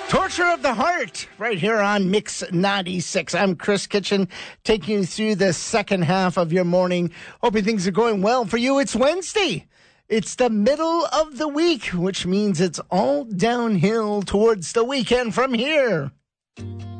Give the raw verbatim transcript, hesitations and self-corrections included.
Torture of the Heart, right here on Mix ninety-six. I'm Chris Kitchen, taking you through the second half of your morning. Hoping things are going well for you. It's Wednesday. It's the middle of the week, which means it's all downhill towards the weekend from here.